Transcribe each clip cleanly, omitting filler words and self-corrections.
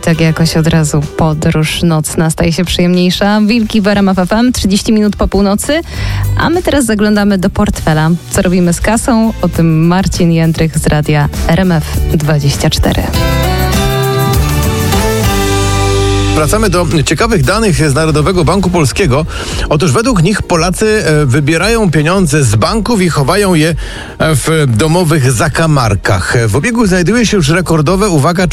tak jakoś od razu podróż nocna staje się przyjemniejsza. Wilki w RMF FM, 30 minut po północy, a my teraz zaglądamy do portfela. Co robimy z kasą? O tym Marcin Jędrych z radia RMF24. Wracamy do ciekawych danych z Narodowego Banku Polskiego. Otóż według nich Polacy wybierają pieniądze z banków i chowają je w domowych zakamarkach. W obiegu znajduje się już rekordowe, uwaga,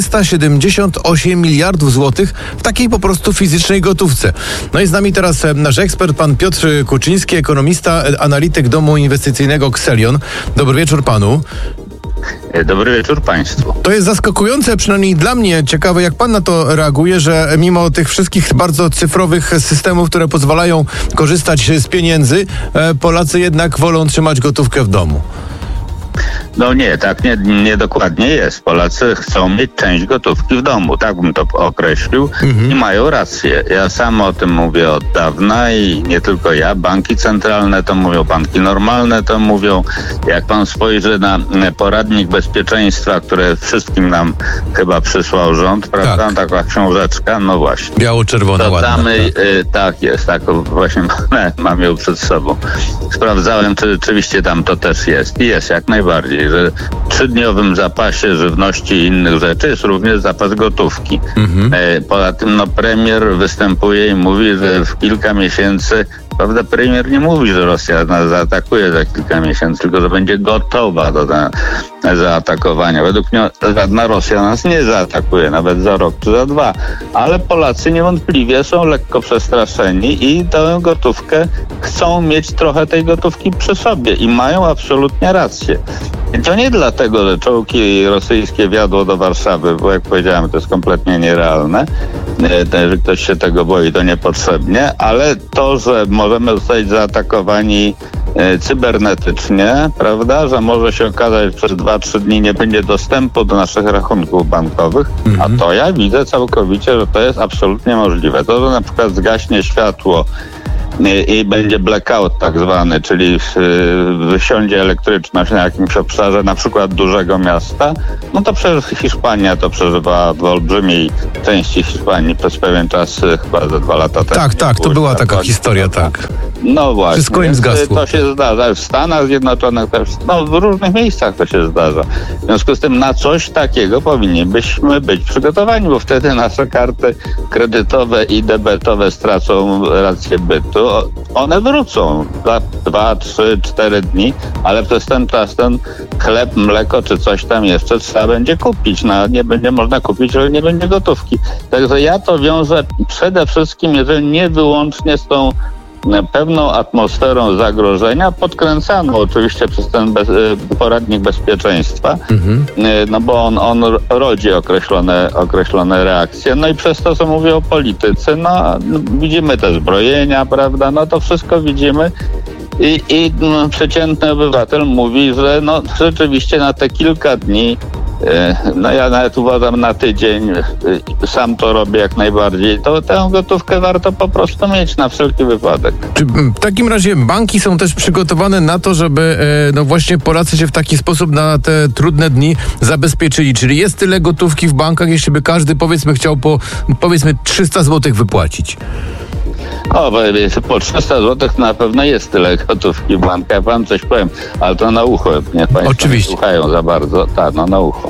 478 miliardów złotych w takiej po prostu fizycznej gotówce. No i z nami teraz nasz ekspert, pan Piotr Kuczyński, ekonomista, analityk domu inwestycyjnego Xelion. Dobry wieczór panu. Dobry wieczór państwu. To jest zaskakujące, przynajmniej dla mnie ciekawe, jak pan na to reaguje, że mimo tych wszystkich bardzo cyfrowych systemów, które pozwalają korzystać z pieniędzy, Polacy jednak wolą trzymać gotówkę w domu. No nie, tak nie dokładnie jest. Polacy chcą mieć część gotówki w domu, tak bym to określił i mają rację. Ja sam o tym mówię od dawna i nie tylko ja. Banki centralne to mówią, banki normalne to mówią. Jak pan spojrzy na poradnik bezpieczeństwa, które wszystkim nam chyba przysłał rząd, prawda? Tak. Taka książeczka, no właśnie. Biało-czerwona, ładna. Tak jest, tak właśnie mam ją przed sobą. Sprawdzałem, czy rzeczywiście tam to też jest. I jest jak najbardziej, że w 3-dniowym zapasie żywności i innych rzeczy jest również zapas gotówki. Poza tym premier występuje i mówi, że w kilka miesięcy, prawda, premier nie mówi, że Rosja nas zaatakuje za kilka miesięcy, tylko że będzie gotowa do zaatakowania. Według mnie żadna Rosja nas nie zaatakuje, nawet za rok czy za 2. Ale Polacy niewątpliwie są lekko przestraszeni i tę gotówkę chcą mieć trochę tej gotówki przy sobie i mają absolutnie rację. I to nie dlatego, że czołgi rosyjskie wjadło do Warszawy, bo jak powiedziałem, to jest kompletnie nierealne. Jeżeli ktoś się tego boi, to niepotrzebnie, ale to, że możemy zostać zaatakowani cybernetycznie, prawda, że może się okazać, że przez 2-3 dni nie będzie dostępu do naszych rachunków bankowych, a to ja widzę całkowicie, że to jest absolutnie możliwe. To, że na przykład zgaśnie światło i będzie blackout tak zwany, czyli wysiądzie elektryczność na jakimś obszarze, na przykład dużego miasta, no to przecież Hiszpania to przeżywała w olbrzymiej części Hiszpanii przez pewien czas, chyba za 2 lata temu. Tak, to była taka historia, tak. No właśnie. Wszystko im zgasło. To się zdarza. W Stanach Zjednoczonych też, w różnych miejscach to się zdarza. W związku z tym na coś takiego powinniśmy być przygotowani, bo wtedy nasze karty kredytowe i debetowe stracą rację bytu. One wrócą za 2, 3, 4 dni, ale przez ten czas ten chleb, mleko czy coś tam jeszcze trzeba będzie kupić. Nie będzie można kupić, jeżeli nie będzie gotówki. Także ja to wiążę przede wszystkim, jeżeli nie wyłącznie z tą pewną atmosferą zagrożenia, podkręcaną oczywiście przez ten poradnik bezpieczeństwa, no bo on rodzi określone reakcje, no i przez to, co mówię o polityce, no widzimy te zbrojenia, prawda, no to wszystko widzimy i przeciętny obywatel mówi, że no rzeczywiście na te kilka dni, no ja nawet uważam na tydzień, sam to robię jak najbardziej, to tę gotówkę warto po prostu mieć na wszelki wypadek. Czy w takim razie banki są też przygotowane na to, żeby no właśnie Polacy się w taki sposób na te trudne dni zabezpieczyli? Czyli jest tyle gotówki w bankach, jeśli by każdy chciał powiedzmy 300 zł wypłacić? O, po 300 zł na pewno jest tyle gotówki w bankach. Ja wam coś powiem, ale to na ucho. Niech państwo oczywiście nie słuchają za bardzo. Tak, no na ucho.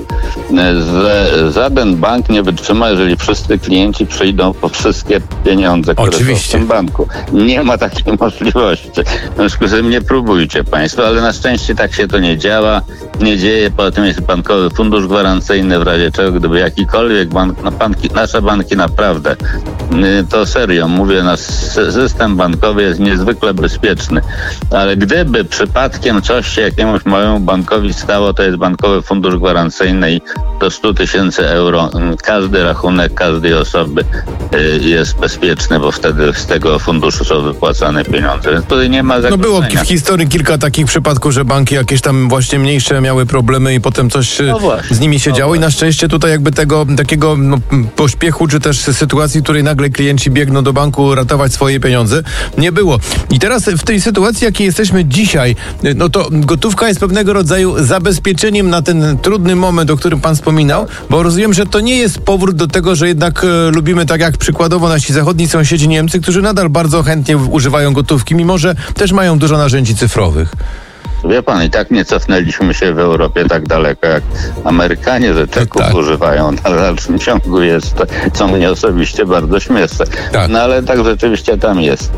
Żaden bank nie wytrzyma, jeżeli wszyscy klienci przyjdą po wszystkie pieniądze, które są w tym banku. Nie ma takiej możliwości. W związku z tym nie próbujcie państwo, ale na szczęście tak się to nie dzieje. Poza tym jest Bankowy Fundusz Gwarancyjny, w razie czego, gdyby jakikolwiek bank, nasze banki naprawdę, to serio, mówię, system bankowy jest niezwykle bezpieczny, ale gdyby przypadkiem coś się jakiemuś małemu bankowi stało, to jest Bankowy Fundusz Gwarancyjny i do 100 000 euro każdy rachunek każdej osoby jest bezpieczny, bo wtedy z tego funduszu są wypłacane pieniądze, więc tutaj nie ma zagrożenia. No było w historii kilka takich przypadków, że banki jakieś tam właśnie mniejsze miały problemy i potem coś z nimi się działo i na szczęście tutaj jakby takiego pośpiechu, czy też sytuacji, w której nagle klienci biegną do banku ratować swoje pieniądze, nie było. I teraz w tej sytuacji, jakiej jesteśmy dzisiaj, no to gotówka jest pewnego rodzaju zabezpieczeniem na ten trudny moment, o którym pan wspominał, bo rozumiem, że to nie jest powrót do tego, że jednak lubimy, tak jak przykładowo nasi zachodni sąsiedzi Niemcy, którzy nadal bardzo chętnie używają gotówki, mimo że też mają dużo narzędzi cyfrowych. Wie pan, i tak nie cofnęliśmy się w Europie tak daleko, jak Amerykanie, że czeków używają na dalszym ciągu jest, co mnie osobiście bardzo śmieszne. Tak. No ale tak rzeczywiście tam jest.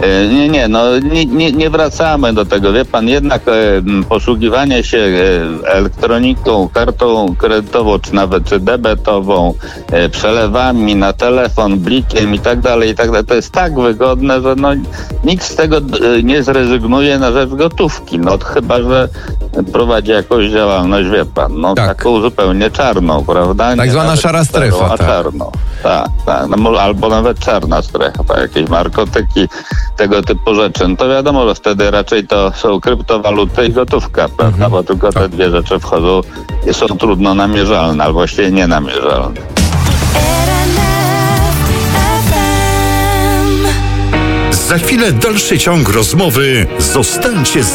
Nie wracamy do tego. Wie pan, jednak posługiwanie się elektroniką, kartą kredytową, czy nawet debetową, przelewami na telefon, blikiem i tak dalej, to jest tak wygodne, że nikt z tego nie zrezygnuje na rzecz gotówki. Chyba że prowadzi jakąś działalność, wie pan, taką zupełnie czarną, prawda? Tak zwana szara strefa. A czarną. Tak. Albo nawet czarna strefa, jakieś narkotyki, tego typu rzeczy. No to wiadomo, że wtedy raczej to są kryptowaluty i gotówka, prawda? Bo tylko te dwie rzeczy wchodzą i są trudno namierzalne, albo właściwie nienamierzalne. Za chwilę dalszy ciąg rozmowy. Zostańcie z